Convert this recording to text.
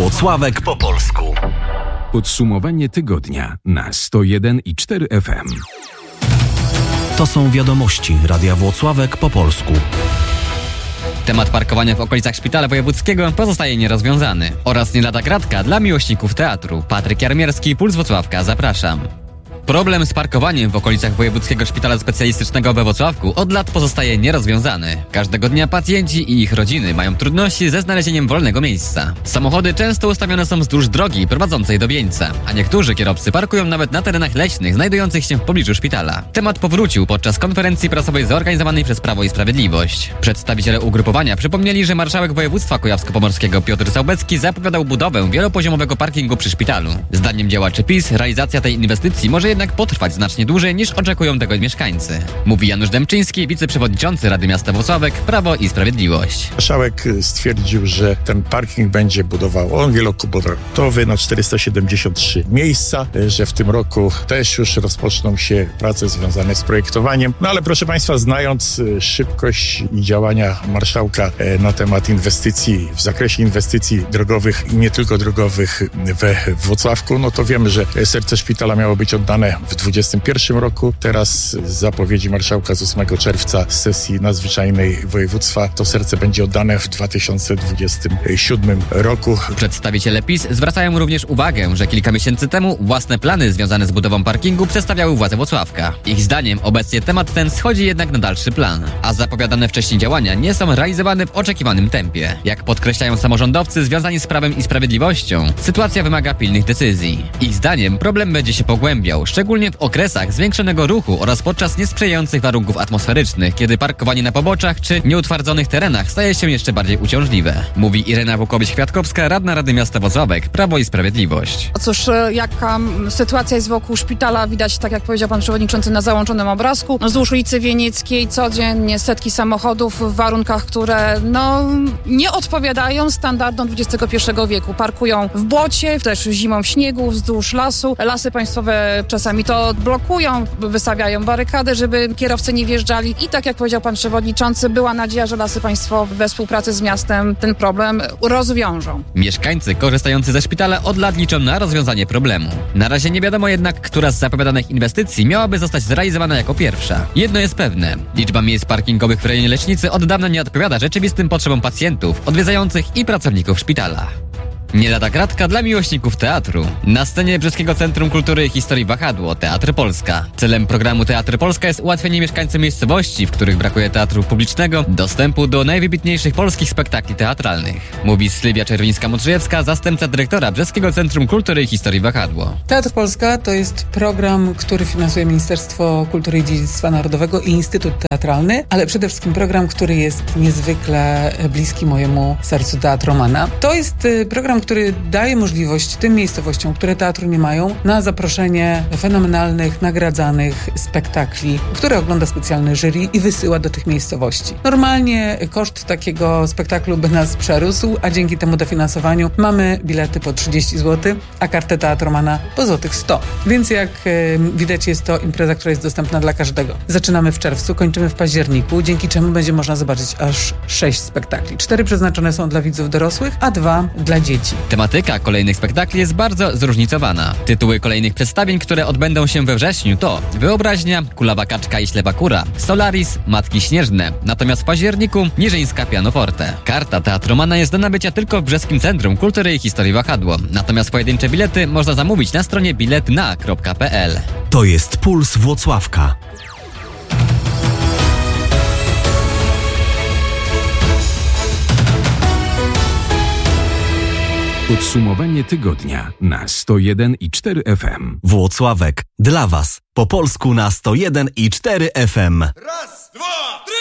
Włocławek po polsku. Podsumowanie tygodnia na 101,4 FM. To są wiadomości Radia Włocławek po polsku. Temat parkowania w okolicach Szpitala Wojewódzkiego pozostaje nierozwiązany oraz nie lada kratka dla miłośników teatru. Patryk Jarmierski, Puls Włocławka, zapraszam. Problem z parkowaniem w okolicach Wojewódzkiego Szpitala Specjalistycznego we Włocławku od lat pozostaje nierozwiązany. Każdego dnia pacjenci i ich rodziny mają trudności ze znalezieniem wolnego miejsca. Samochody często ustawione są wzdłuż drogi prowadzącej do Bieńca, a niektórzy kierowcy parkują nawet na terenach leśnych znajdujących się w pobliżu szpitala. Temat powrócił podczas konferencji prasowej zorganizowanej przez Prawo i Sprawiedliwość. Przedstawiciele ugrupowania przypomnieli, że marszałek województwa kujawsko-pomorskiego Piotr Załbecki zapowiadał budowę wielopoziomowego parkingu przy szpitalu. Zdaniem działaczy PiS realizacja tej inwestycji może jednak potrwać znacznie dłużej niż oczekują tego mieszkańcy. Mówi Janusz Dębczyński, wiceprzewodniczący Rady Miasta Włocławek, Prawo i Sprawiedliwość. Marszałek stwierdził, że ten parking będzie budował on wielokubatowy na 473 miejsca, że w tym roku też już rozpoczną się prace związane z projektowaniem. No ale proszę Państwa, znając szybkość i działania marszałka na temat inwestycji, w zakresie inwestycji drogowych i nie tylko drogowych we Włocławku, no to wiemy, że serce szpitala miało być oddane w 2021 roku. Teraz z zapowiedzi marszałka z 8 czerwca z sesji nadzwyczajnej województwa to serce będzie oddane w 2027 roku. Przedstawiciele PiS zwracają również uwagę, że kilka miesięcy temu własne plany związane z budową parkingu przedstawiały władze Włocławka. Ich zdaniem obecnie temat ten schodzi jednak na dalszy plan, a zapowiadane wcześniej działania nie są realizowane w oczekiwanym tempie. Jak podkreślają samorządowcy związani z Prawem i Sprawiedliwością, sytuacja wymaga pilnych decyzji. Ich zdaniem problem będzie się pogłębiał, szczególnie w okresach zwiększonego ruchu oraz podczas niesprzyjających warunków atmosferycznych, kiedy parkowanie na poboczach czy nieutwardzonych terenach staje się jeszcze bardziej uciążliwe. Mówi Irena Wukowicz-Kwiatkowska, radna Rady Miasta Włocławek, Prawo i Sprawiedliwość. Cóż, jaka sytuacja jest wokół szpitala, widać, tak jak powiedział pan przewodniczący, na załączonym obrazku. Wzdłuż ulicy Wienieckiej codziennie setki samochodów w warunkach, które nie odpowiadają standardom XXI wieku. Parkują w błocie, też zimą w śniegu, wzdłuż lasu. Lasy państwowe czasami to blokują, wystawiają barykady, żeby kierowcy nie wjeżdżali. I tak jak powiedział pan przewodniczący, była nadzieja, że Lasy Państwowe we współpracy z miastem ten problem rozwiążą. Mieszkańcy korzystający ze szpitala od lat liczą na rozwiązanie problemu. Na razie nie wiadomo jednak, która z zapowiadanych inwestycji miałaby zostać zrealizowana jako pierwsza. Jedno jest pewne. Liczba miejsc parkingowych w rejonie Leśnicy od dawna nie odpowiada rzeczywistym potrzebom pacjentów, odwiedzających i pracowników szpitala. Nie lada kratka dla miłośników teatru. Na scenie Brzeskiego Centrum Kultury i Historii Wahadło Teatr Polska. Celem programu Teatr Polska jest ułatwienie mieszkańcom miejscowości, w których brakuje teatru publicznego, dostępu do najwybitniejszych polskich spektakli teatralnych. Mówi Sylwia Czerwińska-Modrzejewska, zastępca dyrektora Brzeskiego Centrum Kultury i Historii Wahadło. Teatr Polska to jest program, który finansuje Ministerstwo Kultury i Dziedzictwa Narodowego i Instytut Teatralny, ale przede wszystkim program, który jest niezwykle bliski mojemu sercu teatromana. To jest program, który daje możliwość tym miejscowościom, które teatru nie mają, na zaproszenie fenomenalnych, nagradzanych spektakli, które ogląda specjalne jury i wysyła do tych miejscowości. Normalnie koszt takiego spektaklu by nas przerósł, a dzięki temu dofinansowaniu mamy bilety po 30 zł, a kartę teatromana po złotych 100. Więc jak widać, jest to impreza, która jest dostępna dla każdego. Zaczynamy w czerwcu, kończymy w październiku, dzięki czemu będzie można zobaczyć aż 6 spektakli. 4 przeznaczone są dla widzów dorosłych, a 2 dla dzieci. Tematyka kolejnych spektakli jest bardzo zróżnicowana. Tytuły kolejnych przedstawień, które odbędą się we wrześniu to Wyobraźnia, Kulawa Kaczka i Ślepa Kura, Solaris, Matki Śnieżne, natomiast w październiku Niżyńska Pianoforte. Karta teatromana jest do nabycia tylko w Brzeskim Centrum Kultury i Historii Wahadło, natomiast pojedyncze bilety można zamówić na stronie biletna.pl. To jest Puls Włocławka. Podsumowanie tygodnia na 101,4 FM. Włocławek dla Was. Po polsku na 101,4 FM. Raz, dwa, trzy!